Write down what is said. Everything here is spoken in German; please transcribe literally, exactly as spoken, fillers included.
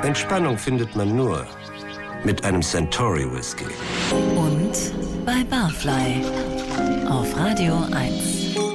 Entspannung findet man nur mit einem Centauri Whisky. Und bei Barfly auf Radio eins.